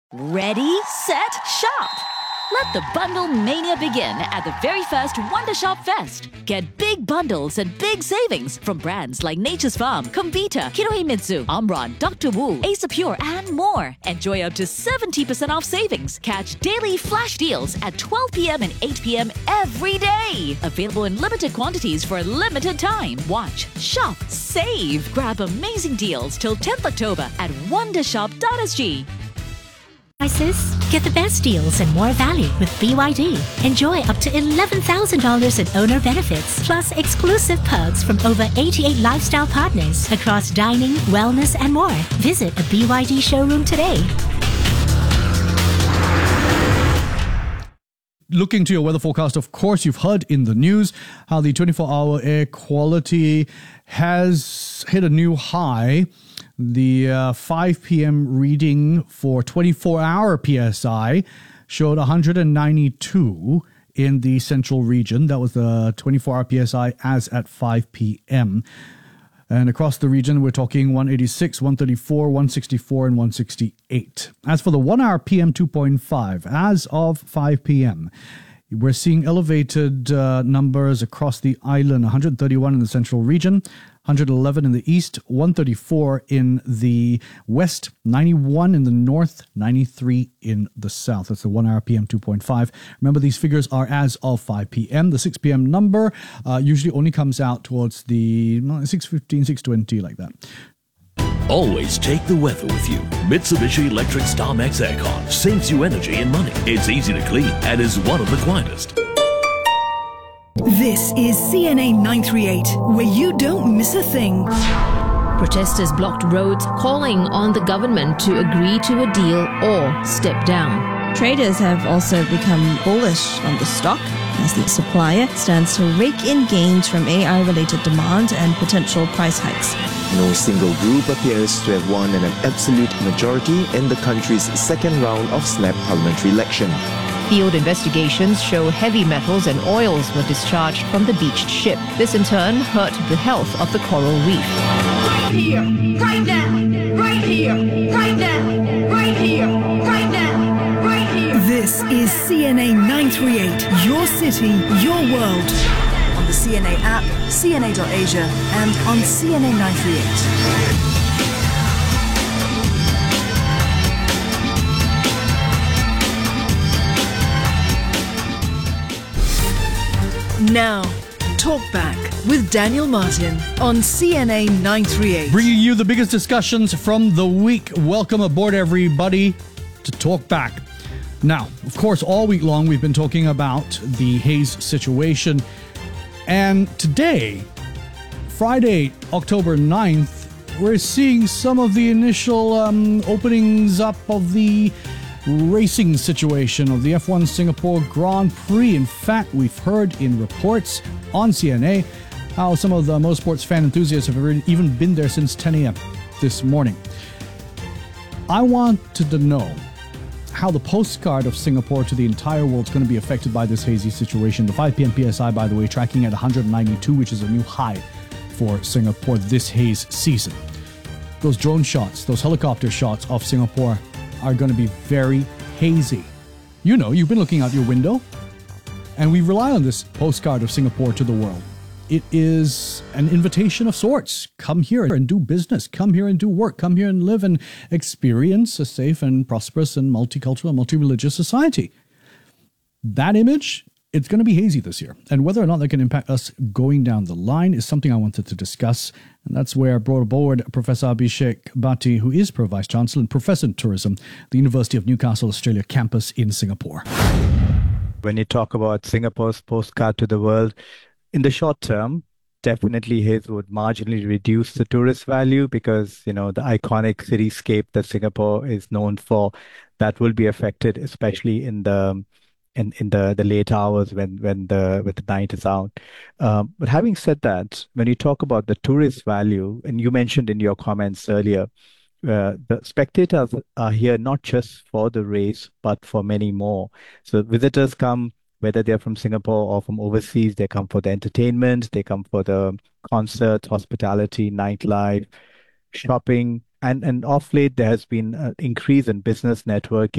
Ready, set, shop! Let the bundle mania begin at the very first Wonder Shop Fest. Get big bundles and big savings from brands like Nature's Farm, Comvita, Kinohimitsu, Omron, Dr. Wu, Ace Pure, and more. Enjoy up to 70% off savings. Catch daily flash deals at 12 p.m. and 8 p.m. every day. Available in limited quantities for a limited time. Watch, shop, save. Grab amazing deals till 10th October at wondershop.sg. Prices? Get the best deals and more value with BYD. Enjoy up to $11,000 in owner benefits, plus exclusive perks from over 88 lifestyle partners across dining, wellness, and more. Visit a BYD showroom today. Looking to your weather forecast, of course, you've heard in the news how the 24-hour air quality has hit a new high. The 5 p.m. reading for 24-hour PSI showed 192 in the central region. That was the 24-hour PSI as at 5 p.m. And across the region, we're talking 186, 134, 164, and 168. As for the 1-hour PM 2.5, as of 5 p.m., we're seeing elevated numbers across the island, 131 in the central region, 111 in the east, 134 in the west, 91 in the north, 93 in the south. That's the 1-hour PM 2.5. Remember, these figures are as of 5 p.m. The 6 p.m. number usually only comes out towards the 6:15, 6:20, like that. Always take the weather with you. Mitsubishi Electric StarMax Aircon saves you energy and money. It's easy to clean and is one of the quietest. This is CNA 938, where you don't miss a thing. Protesters blocked roads, calling on the government to agree to a deal or step down. Traders have also become bullish on the stock as the supplier stands to rake in gains from AI-related demand and potential price hikes. No single group appears to have won an absolute majority in the country's second round of snap parliamentary election. Field investigations show heavy metals and oils were discharged from the beached ship. This in turn hurt the health of the coral reef. Right here, right now, right here, right now, right here, right now, right here. This is CNA 938, your city, your world. On the CNA app, CNA.Asia, and on CNA 938. Now, Talk Back with Daniel Martin on CNA 938. Bringing you the biggest discussions from the week. Welcome aboard, everybody, to Talk Back. Now, of course, all week long we've been talking about the haze situation. And today, Friday, October 9th, we're seeing some of the initial openings up of the racing situation of the F1 Singapore Grand Prix. In fact, we've heard in reports on CNA how some of the motorsports fan enthusiasts have even been there since 10 a.m. this morning. I wanted to know how the postcard of Singapore to the entire world is going to be affected by this hazy situation. The 5 p.m. PSI, by the way, tracking at 192, which is a new high for Singapore this haze season. Those drone shots, those helicopter shots of Singapore are going to be very hazy. You know, you've been looking out your window, and we rely on this postcard of Singapore to the world. It is an invitation of sorts. Come here and do business. Come here and do work. Come here and live and experience a safe and prosperous and multicultural and multi-religious society. That image, it's going to be hazy this year. And whether or not that can impact us going down the line is something I wanted to discuss. And that's where I brought aboard Professor Abhishek Bhatti, who is Pro Vice Chancellor and Professor in Tourism, the University of Newcastle, Australia campus in Singapore. When you talk about Singapore's postcard to the world, in the short term, definitely haze would marginally reduce the tourist value because, you know, the iconic cityscape that Singapore is known for, that will be affected, especially in the late hours when the night is out. But having said that, when you talk about the tourist value, and you mentioned in your comments earlier, the spectators are here not just for the race, but for many more. So visitors come, whether they're from Singapore or from overseas, they come for the entertainment, they come for the concerts, hospitality, nightlife, shopping. And off late, there has been an increase in business networking.